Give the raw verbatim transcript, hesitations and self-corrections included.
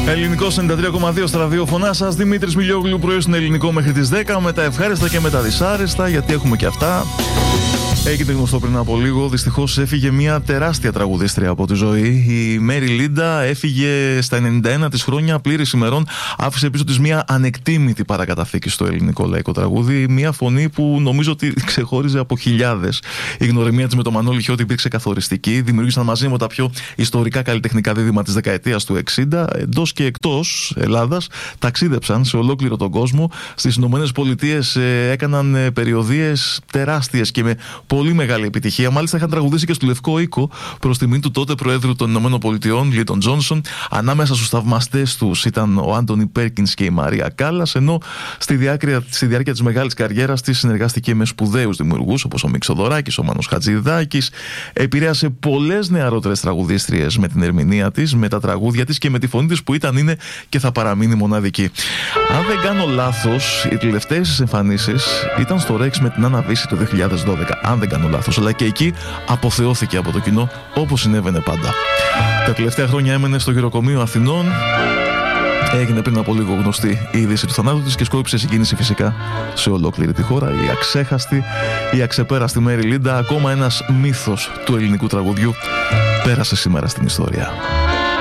Ελληνικός ενενήντα τρία κόμμα δύο στα ραδιόφωνά σας. Δημήτρης Μιλιόγλου, πρωί στην Ελληνικό μέχρι τις δέκα. Με τα ευχάριστα και με τα δυσάρεστα, γιατί έχουμε και αυτά. Έγινε γνωστό πριν από λίγο. Δυστυχώς έφυγε μια τεράστια τραγουδίστρια από τη ζωή. Η Μέρι Λίντα έφυγε στα ενενήντα ένα της χρόνια, πλήρης ημερών. Άφησε πίσω της μια ανεκτήμητη παρακαταθήκη στο ελληνικό λαϊκό τραγούδι. Μια φωνή που νομίζω ότι ξεχώριζε από χιλιάδες. Η γνωριμία της με τον Μανώλη Χιώτη υπήρξε καθοριστική. Δημιούργησαν μαζί με τα πιο ιστορικά καλλιτεχνικά δίδυμα της δεκαετίας του εξήντα. Εντός και εκτός Ελλάδας ταξίδεψαν σε ολόκληρο τον κόσμο. Στις Ηνωμένες Πολιτείες έκαναν περιοδίες τεράστιες και με πολύ μεγάλη επιτυχία. Μάλιστα είχαν τραγουδήσει και στο Λευκό Οίκο προς τιμή του τότε Προέδρου των Ηνωμένων Πολιτειών, Λίντον Τζόνσον. Ανάμεσα στους θαυμαστές τους ήταν ο Άντονι Πέρκινς και η Μαρία Κάλλας, ενώ στη διάρκεια, στη διάρκεια της μεγάλης καριέρας της συνεργάστηκε με σπουδαίους δημιουργούς όπως ο Μίξο Δωράκης, ο Μάνος Χατζηδάκης. Επηρέασε πολλές νεαρότερες τραγουδίστριες με την ερμηνεία της, με τα τραγούδια της και με τη φωνή της που ήταν, είναι και θα παραμείνει μοναδική. Αν δεν κάνω λάθος, οι τελευταίες της εμφανίσεις ήταν στο Ρεξ με την Άννα Βύση το δύο χιλιάδες δώδεκα. Αν δεν κάνω λάθος, αλλά και εκεί αποθεώθηκε από το κοινό όπως συνέβαινε πάντα. Τα τελευταία χρόνια έμενε στο γυροκομείο Αθηνών. Έγινε πριν από λίγο γνωστή η είδηση του θανάτου της και σκόπισε συγκίνηση φυσικά σε ολόκληρη τη χώρα. Η αξέχαστη, η αξεπέραστη Μέρι Λίντα, ακόμα ένας μύθος του ελληνικού τραγουδιού, πέρασε σήμερα στην ιστορία.